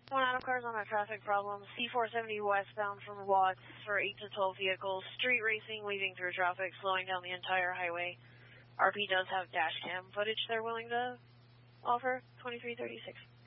One out of cars on a traffic problem. C470 westbound from Watts for 8 to 12 vehicles. Street racing, weaving through traffic, slowing down the entire highway. RP does have dash cam footage they're willing to offer. 2336.